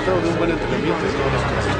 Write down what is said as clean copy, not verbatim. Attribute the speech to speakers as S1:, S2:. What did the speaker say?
S1: resultado de un buen entrenamiento y todas las cosas.